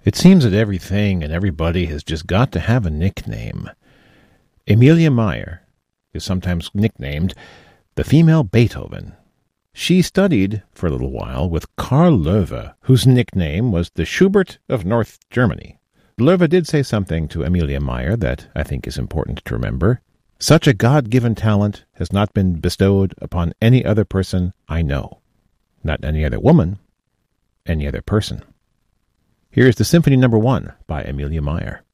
It seems that everything and everybody has just got to have a nickname. Emilia Meyer is sometimes nicknamed the female Beethoven. She studied for a little while with Karl Löwe, whose nickname was the Schubert of North Germany. Löwe did say something to Emilia Meyer that I think is important to remember. Such a God-given talent has not been bestowed upon any other person I know. Not any other woman, any other person. Here is the Symphony No. 1 by Emilia Meyer.